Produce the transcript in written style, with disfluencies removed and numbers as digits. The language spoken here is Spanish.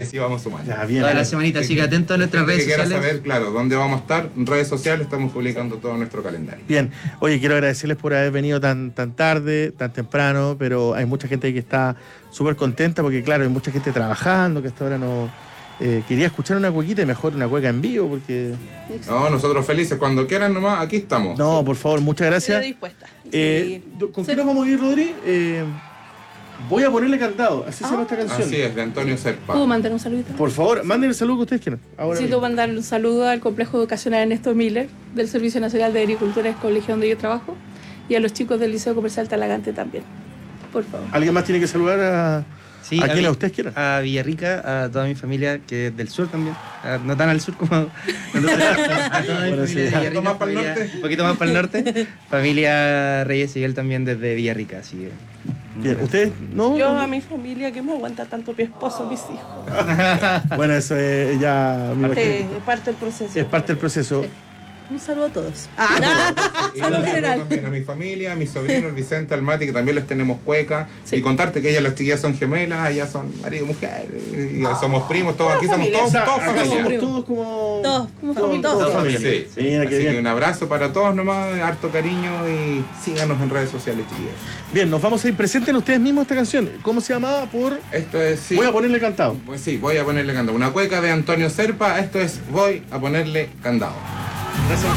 así vamos sumando. Ya, bien. Toda la semanita, así que atento a nuestras redes que quiera sociales. saber, claro, dónde vamos a estar, en redes sociales estamos publicando todo nuestro calendario. Bien, oye, quiero agradecerles por haber venido tan tarde, tan temprano, pero hay mucha gente que está súper contenta porque, claro, hay mucha gente trabajando que hasta ahora no quería escuchar una cuequita y mejor una cueca en vivo porque... No, nosotros felices, cuando quieran nomás, aquí estamos. No, por favor, muchas gracias. Estoy dispuesta. ¿Con qué nos vamos a ir, Rodri? Voy a ponerle candado, así se llama esta canción. Así es, de Antonio Serpa. ¿Puedo mandar un saludito? Por favor, manden el saludo que ustedes quieran. Ahora Necesito mismo. mandar un saludo al Complejo Educacional Ernesto Miller del Servicio Nacional de Agricultura, colegio donde yo trabajo, y a los chicos del Liceo Comercial Talagante también. Por favor. ¿Alguien más tiene que saludar a Sí, quien ustedes quieran? A Villarrica, a toda mi familia, que es del sur también. No tan al sur como... a toda mi Bueno, familia sí. de Villarrica, Un poquito más para el familia- norte. Un poquito más para el norte. Familia Reyes Miguel también desde Villarrica, así que... Bien, ¿ustedes? ¿No? Yo a mi familia que me aguanta tanto mi esposo, mis hijos. Bueno, eso es ya... me imagino. Es parte del proceso. Es parte del proceso. Un saludo a todos. Y Saludo yo general. también a mi familia, a mis sobrinos, el Vicente, al Mati, que también les tenemos cueca. Sí. Y contarte que ellas, las chiquillas, son gemelas, ellas son marido y mujer. Y somos primos, todos aquí somos familia. todos, todos Acá familia. somos todos como... Todos, como familia. Todos familia. Sí, sí. Mira, qué Así que bien. un abrazo para todos nomás, harto cariño y síganos en redes sociales, chiquillos. Bien, nos vamos a ir. Presenten ustedes mismos esta canción. ¿Cómo se llamaba? Esto es, sí. Voy a ponerle cantado. Pues sí, voy a ponerle candado. Una cueca de Antonio Serpa, esto es Voy a ponerle candado. Gracias.